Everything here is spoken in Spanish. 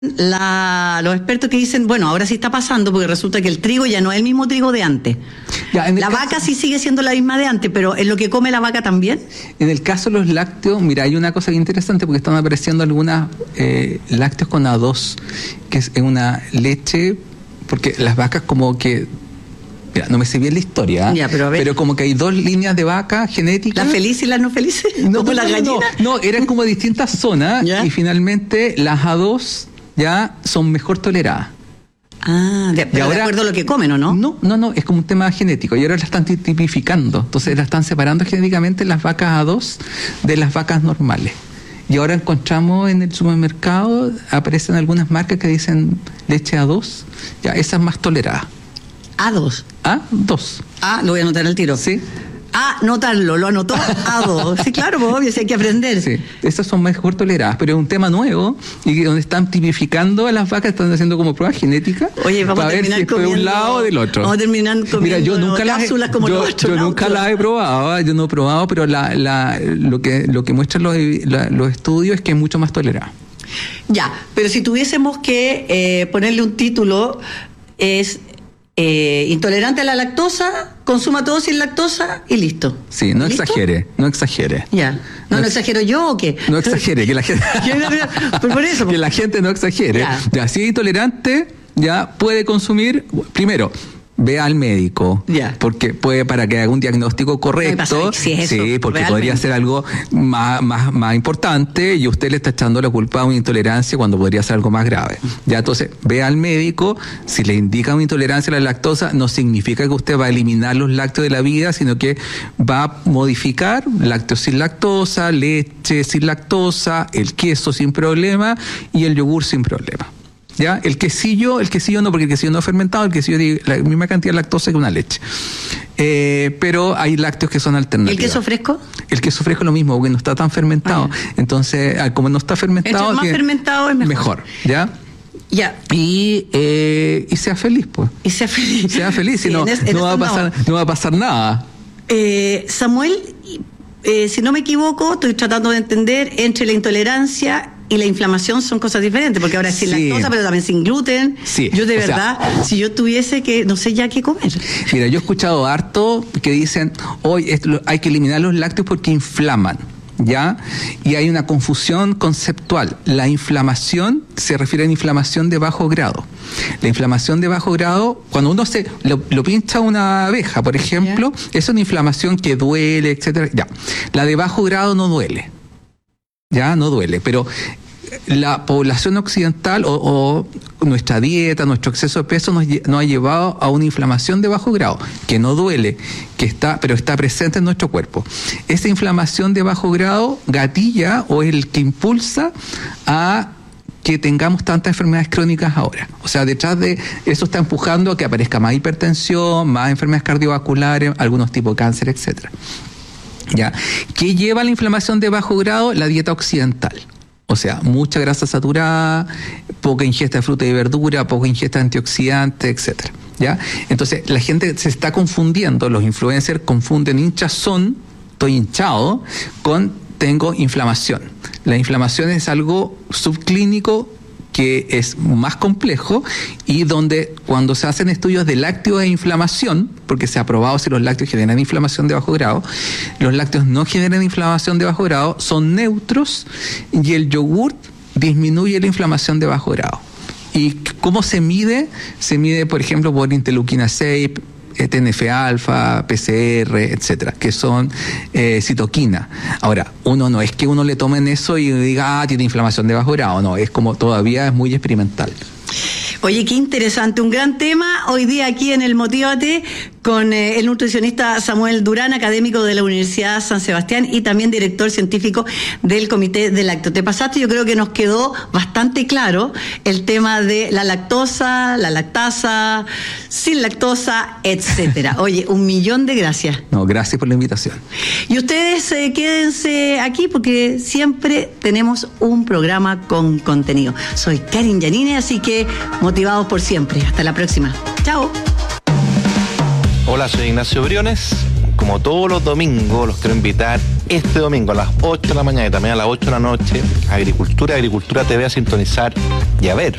los expertos que dicen, bueno, ahora sí está pasando porque resulta que el trigo ya no es el mismo trigo de antes. La vaca sí sigue siendo la misma de antes, pero ¿es lo que come la vaca también? En el caso de los lácteos, mira, hay una cosa bien interesante porque están apareciendo algunas lácteos con A2, que es una leche, porque las vacas como que... Mira, no me sé bien la historia, ya, pero como que hay dos líneas de vaca genéticas. ¿Las felices y las no felices? ¿Como las gallinas? No, eran como distintas zonas y finalmente las A2 ya son mejor toleradas. Pero ahora, de acuerdo a lo que comen, ¿o no? No, es como un tema genético y ahora la están tipificando. Entonces la están separando genéticamente las vacas A2 de las vacas normales. Y ahora encontramos en el supermercado, aparecen algunas marcas que dicen leche A2, ya esa es más tolerada. A2. A2. Lo voy a anotar al tiro. Sí. Notarlo, lo anotó A2. Sí, claro, pues obvio, sí hay que aprender. Sí, esas son mejor toleradas, pero es un tema nuevo y donde están tipificando a las vacas, están haciendo como pruebas genéticas. Oye, vamos para a terminar ver si es de un lado o del otro. Vamos a terminar comiendo. Mira, yo nunca nunca las he probado, yo no he probado, pero lo que muestran los estudios es que es mucho más tolerada. Ya, pero si tuviésemos que ponerle un título, es... intolerante a la lactosa, consuma todo sin lactosa y listo. Sí, no exagere. Ya. ¿No exagero yo o qué? No exagere, que la gente... Pero por eso, que la gente no exagere. Ya, si es intolerante, ya puede consumir, primero, ve al médico, porque para que haga un diagnóstico correcto, sí, porque podría ser algo más importante y usted le está echando la culpa a una intolerancia cuando podría ser algo más grave. Ya, entonces, ve al médico, si le indica una intolerancia a la lactosa, no significa que usted va a eliminar los lácteos de la vida, sino que va a modificar lácteos sin lactosa, leche sin lactosa, el queso sin problema y el yogur sin problema. ¿Ya? El quesillo no, porque el quesillo no es fermentado, el quesillo tiene la misma cantidad de lactosa que una leche. Pero hay lácteos que son alternativos. ¿Y el queso fresco? El queso fresco es lo mismo, porque no está tan fermentado. Entonces, como no está fermentado... Entre más fermentado es mejor. ¿Ya? Ya. Y sea feliz, pues. Sea feliz. Si no va a pasar nada. Samuel, si no me equivoco, estoy tratando de entender, entre la intolerancia y la inflamación son cosas diferentes, porque ahora es sin lactosa, pero también sin gluten. Sí. Yo de verdad, si yo tuviese que, no sé ya qué comer. Mira, yo he escuchado harto que dicen, hoy hay que eliminar los lácteos porque inflaman. ¿Ya? Y hay una confusión conceptual. La inflamación se refiere a inflamación de bajo grado. La inflamación de bajo grado, cuando uno lo pincha una abeja, por ejemplo, es una inflamación que duele, etcétera. Ya. La de bajo grado no duele. Ya, no duele, pero la población occidental o nuestra dieta, nuestro exceso de peso nos ha llevado a una inflamación de bajo grado, que no duele, pero está presente en nuestro cuerpo. Esa inflamación de bajo grado gatilla o es el que impulsa a que tengamos tantas enfermedades crónicas ahora. O sea, detrás de eso está empujando a que aparezca más hipertensión, más enfermedades cardiovasculares, algunos tipos de cáncer, etcétera. ¿Ya? ¿Qué lleva a la inflamación de bajo grado? La dieta occidental. O sea, mucha grasa saturada, poca ingesta de fruta y verdura, poca ingesta de antioxidantes, etcétera. ¿Ya? Entonces, la gente se está confundiendo, los influencers confunden hinchazón, estoy hinchado, con tengo inflamación. La inflamación es algo subclínico que es más complejo y donde cuando se hacen estudios de lácteos e inflamación, porque se ha probado si los lácteos generan inflamación de bajo grado, los lácteos no generan inflamación de bajo grado, son neutros y el yogur disminuye la inflamación de bajo grado. ¿Y cómo se mide? Se mide, por ejemplo, por interleuquina 6, TNF-alfa, PCR, etcétera, que son citoquina. Ahora, no es que uno le tomen eso y diga, tiene inflamación de bajo grado, no, es como todavía es muy experimental. Oye, qué interesante, un gran tema hoy día aquí en el Motívate con el nutricionista Samuel Durán, académico de la Universidad San Sebastián y también director científico del Comité de Lácteo. Te pasaste, yo creo que nos quedó bastante claro el tema de la lactosa, la lactasa, sin lactosa, etcétera. Oye, 1.000.000 de gracias. No, gracias por la invitación. Y ustedes quédense aquí porque siempre tenemos un programa con contenido. Soy Karin Yanine, así que motivados por siempre. Hasta la próxima. Chao. Hola, soy Ignacio Briones. Como todos los domingos, los quiero invitar este domingo a las 8 de la mañana y también a las 8 de la noche, Agricultura TV a sintonizar y a ver